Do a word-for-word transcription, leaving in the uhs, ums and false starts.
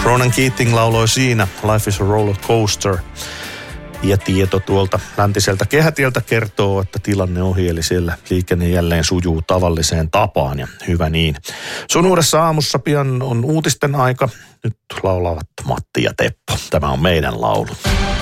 Ronan Keating lauloi siinä Life is a roller coaster. Ja tieto tuolta läntiseltä kehätieltä kertoo, että tilanne ohi, eli siellä liikenne jälleen sujuu tavalliseen tapaan ja hyvä niin. Sun uudessa aamussa pian on uutisten aika. Nyt laulavat Matti ja Teppo. Tämä on meidän laulu.